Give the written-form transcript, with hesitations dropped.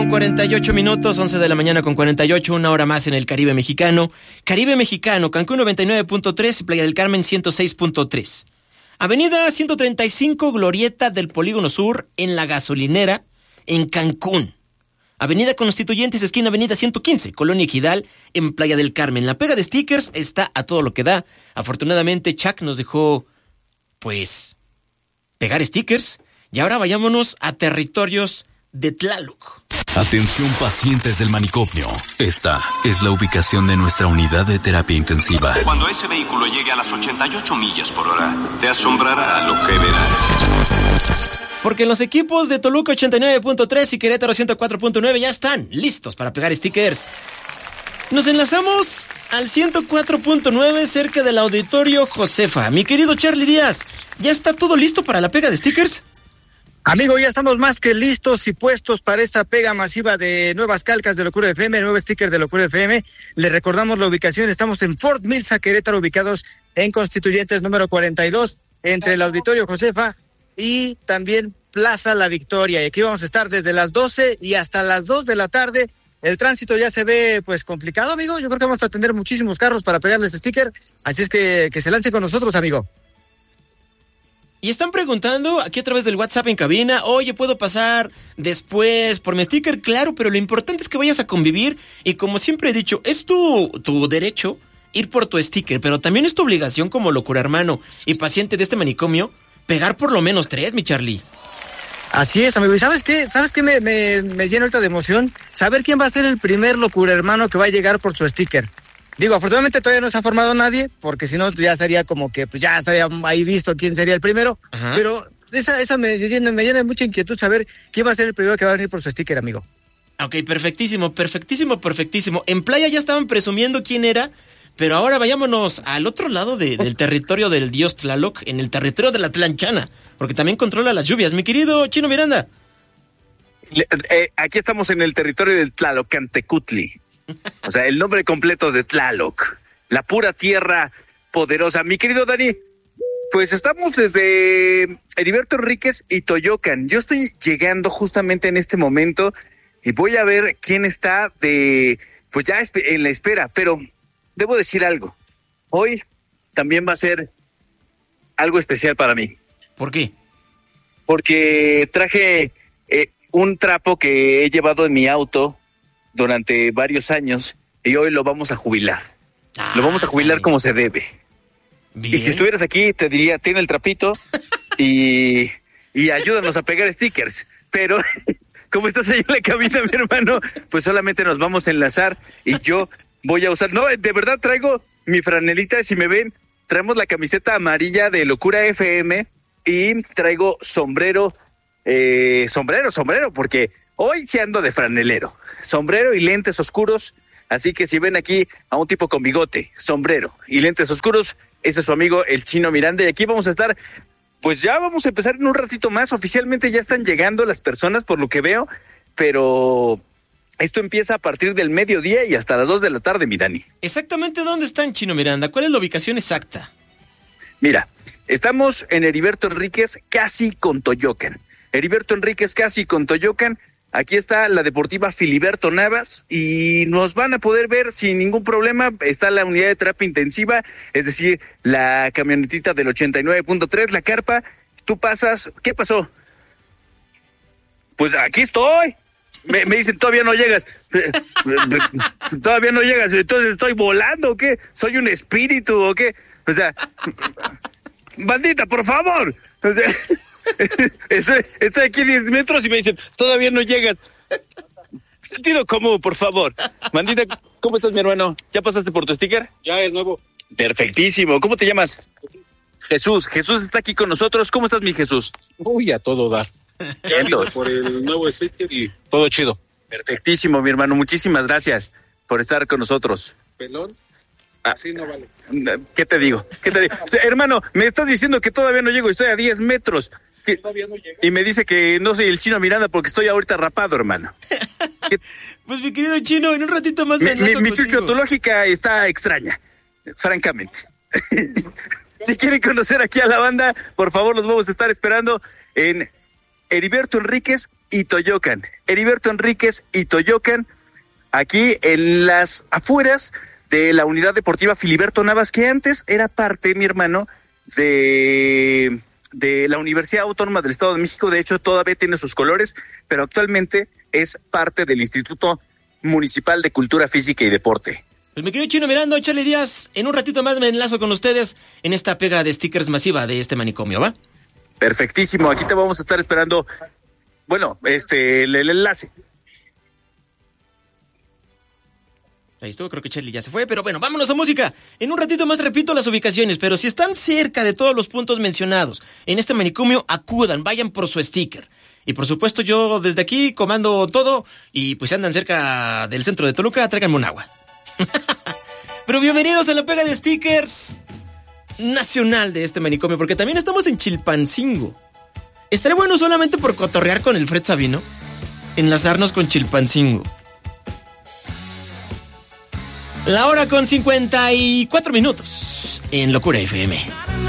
48 minutos, 11 de la mañana con 48, una hora más en el Caribe Mexicano. Caribe Mexicano, Cancún 99.3 y Playa del Carmen 106.3. Avenida 135, Glorieta del Polígono Sur, en La Gasolinera, en Cancún. Avenida Constituyentes, esquina Avenida 115, Colonia Equidal, en Playa del Carmen. La pega de stickers está a todo lo que da. Afortunadamente, Chuck nos dejó, pues, pegar stickers. Y ahora vayámonos a territorios de Tlaloc. Atención pacientes del manicomio. Esta es la ubicación de nuestra unidad de terapia intensiva. Cuando ese vehículo llegue a las 88 millas por hora, te asombrará lo que verás. Porque los equipos de Toluca 89.3 y Querétaro 104.9 ya están listos para pegar stickers. Nos enlazamos al 104.9 cerca del Auditorio Josefa. Mi querido Charlie Díaz, ¿ya está todo listo para la pega de stickers? Amigo, ya estamos más que listos y puestos para esta pega masiva de nuevas calcas de Locura FM, nuevos stickers de Locura FM. Le recordamos la ubicación, estamos en Fort Mills, Querétaro, ubicados en Constituyentes número 42, entre el Auditorio Josefa y también Plaza La Victoria. Y aquí vamos a estar desde las 12 y hasta las 2 de la tarde. El tránsito ya se ve pues complicado, amigo. Yo creo que vamos a tener muchísimos carros para pegarles sticker, así es que se lance con nosotros, amigo. Y están preguntando aquí a través del WhatsApp en cabina, oye, ¿puedo pasar después por mi sticker? Claro, pero lo importante es que vayas a convivir y como siempre he dicho, es tu derecho ir por tu sticker, pero también es tu obligación como locura hermano y paciente de este manicomio, pegar por lo menos 3, mi Charlie. Así es, amigo. ¿Y sabes qué? ¿Sabes qué me llena ahorita de emoción? Saber quién va a ser el primer locura hermano que va a llegar por su sticker. Digo, afortunadamente todavía no se ha formado nadie, porque si no ya sería como que pues ya estaría ahí visto quién sería el primero. Ajá. Pero esa me llena de mucha inquietud saber quién va a ser el primero que va a venir por su sticker, amigo. Ok, perfectísimo. En Playa ya estaban presumiendo quién era, pero ahora vayámonos al otro lado del territorio del dios Tlaloc, en el territorio de la Tlanchana, porque también controla las lluvias. Mi querido Chino Miranda. Aquí estamos en el territorio del Tlalocantecutli. O sea, el nombre completo de Tlaloc, la pura tierra poderosa. Mi querido Dani, pues estamos desde Heriberto Enríquez y Toyocan. Yo estoy llegando justamente en este momento y voy a ver quién está pues ya en la espera. Pero debo decir algo. Hoy también va a ser algo especial para mí. ¿Por qué? Porque traje un trapo que he llevado en mi auto durante varios años y hoy lo vamos a jubilar. Lo vamos a jubilar como se debe. Bien. Y si estuvieras aquí te diría, tiene el trapito y ayúdanos a pegar stickers. Pero como estás ahí en la cabina, mi hermano, pues solamente nos vamos a enlazar y yo voy a usar... No, de verdad traigo mi franelita, si me ven, traemos la camiseta amarilla de Locura FM y traigo sombrero, porque hoy sí ando de franelero, sombrero y lentes oscuros, así que si ven aquí a un tipo con bigote, sombrero y lentes oscuros, ese es su amigo el Chino Miranda, y aquí vamos a estar, pues ya vamos a empezar en un ratito más. Oficialmente ya están llegando las personas por lo que veo, pero esto empieza a partir del mediodía y hasta las 2 de la tarde, mi Dani. ¿Exactamente dónde están, Chino Miranda? ¿Cuál es la ubicación exacta? Mira, estamos en Heriberto Enríquez, casi con Toyocan. Heriberto Enríquez, casi con Toyocan. Aquí está la Deportiva Filiberto Navas y nos van a poder ver sin ningún problema. Está la unidad de terapia intensiva, es decir, la camionetita del 89.3, la carpa. Tú pasas, ¿qué pasó? Pues aquí estoy. Me dicen, todavía no llegas. Todavía no llegas, entonces estoy volando, ¿o qué? ¿Soy un espíritu o qué? O sea, bandita, por favor. O sea, estoy aquí 10 metros y me dicen, todavía no llegas. Sentido común, por favor. Bandita, ¿cómo estás, mi hermano? ¿Ya pasaste por tu sticker? Ya, el nuevo. Perfectísimo. ¿Cómo te llamas? Jesús. Jesús está aquí con nosotros. ¿Cómo estás, mi Jesús? Uy, a todo dar. Por el nuevo sticker y todo chido. Perfectísimo, mi hermano. Muchísimas gracias por estar con nosotros. Pelón. Así no vale. ¿Qué te digo? Hermano, me estás diciendo que todavía no llego, estoy a 10 metros. Todavía no llega. Y me dice que no soy el Chino Miranda porque estoy ahorita rapado, hermano. Pues mi querido Chino, en un ratito más mi chucho, tu lógica está extraña, francamente. Si quieren conocer aquí a la banda, por favor, los vamos a estar esperando en Heriberto Enríquez, y Toyocan. Heriberto Enríquez y Toyocan, aquí en las afueras de la Unidad Deportiva Filiberto Navas, que antes era parte, mi hermano, de la Universidad Autónoma del Estado de México. De hecho, todavía tiene sus colores, pero actualmente es parte del Instituto Municipal de Cultura Física y Deporte. Pues mi querido Chino Miranda, Charlie Díaz, en un ratito más me enlazo con ustedes en esta pega de stickers masiva de este manicomio, ¿va? Perfectísimo, aquí te vamos a estar esperando, bueno, el enlace. Ahí estuvo, creo que Charlie ya se fue, pero bueno, vámonos a música. En un ratito más repito las ubicaciones, pero si están cerca de todos los puntos mencionados en este manicomio, acudan, vayan por su sticker. Y por supuesto yo desde aquí comando todo y pues si andan cerca del centro de Toluca, tráiganme un agua. Pero bienvenidos a la pega de stickers nacional de este manicomio, porque también estamos en Chilpancingo. Estaré bueno solamente por cotorrear con el Fred Sabino, enlazarnos con Chilpancingo. La hora con 54 minutos en Locura FM.